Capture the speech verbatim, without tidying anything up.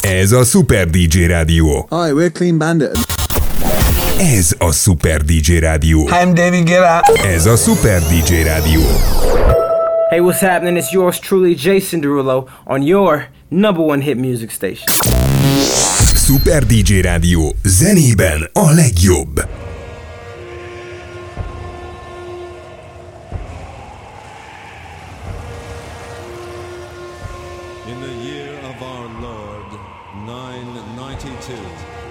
Ez a Super dé dzsé Rádió. Hi, we're Clean Bandit. Ez a Super dé dzsé Rádió. I'm David Guetta. Ez a Super dé dzsé Rádió. Hey, what's happening? It's yours truly, Jason Derulo, on your number one hit music station. Super dé dzsé Rádió. Zenében a legjobb. In the year of our Lord, nine ninety-two,